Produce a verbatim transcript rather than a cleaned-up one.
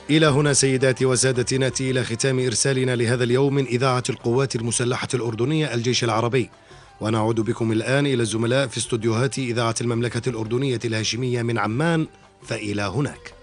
إلى هنا سيداتي وسادتي نأتي إلى ختام إرسالنا لهذا اليوم من إذاعة القوات المسلحة الأردنية الجيش العربي، ونعود بكم الآن إلى الزملاء في استوديوهات إذاعة المملكة الأردنية الهاشمية من عمان، فإلى هناك.